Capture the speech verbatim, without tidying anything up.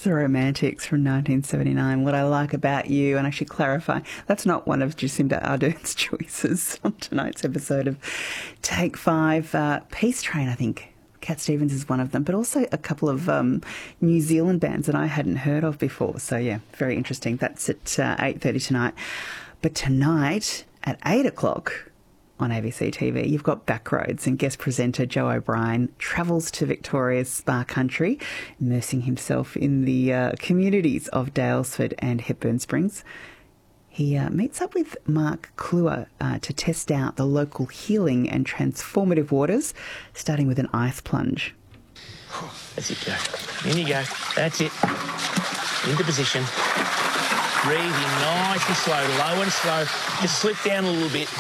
The Romantics from nineteen seventy-nine. What I Like About You, and I should clarify, that's not one of Jacinda Ardern's choices on tonight's episode of Take Five. Uh, Peace Train, I think. Cat Stevens is one of them, but also a couple of um, New Zealand bands that I hadn't heard of before. So, yeah, very interesting. That's at uh, eight thirty tonight. But tonight at eight o'clock on A B C T V, you've got Backroads, and guest presenter Joe O'Brien travels to Victoria's spa country, immersing himself in the uh, communities of Daylesford and Hepburn Springs. He uh, meets up with Mark Kluwer uh, to test out the local healing and transformative waters, starting with an ice plunge. That's it, Joe. In you go. That's it. Into position. Breathe in nice and slow, low and slow. Just slip down a little bit.